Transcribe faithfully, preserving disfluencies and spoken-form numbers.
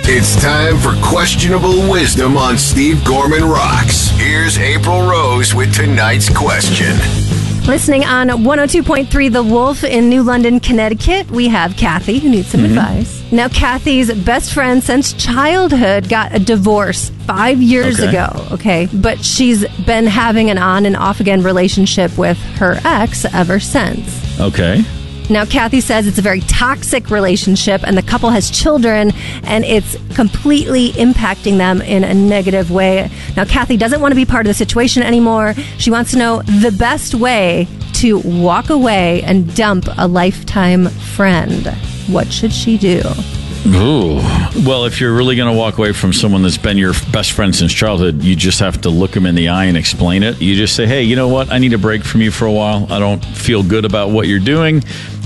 It's time for Questionable Wisdom on Steve Gorman Rocks. Here's April Rose with tonight's question. Listening on one oh two point three The Wolf in New London, Connecticut, we have Kathy, who needs some mm-hmm. advice. Now, Kathy's best friend since childhood got a divorce five years okay. ago, okay? But she's been having an on and off again relationship with her ex ever since. Okay. Now, Kathy says it's a very toxic relationship and the couple has children and it's completely impacting them in a negative way. Now, Kathy doesn't want to be part of the situation anymore. She wants to know the best way to walk away and dump a lifetime friend. What should she do? Ooh. Well, if you're really going to walk away from someone that's been your best friend since childhood, you just have to look them in the eye and explain it. You just say, hey, you know what? I need a break from you for a while. I don't feel good about what you're doing.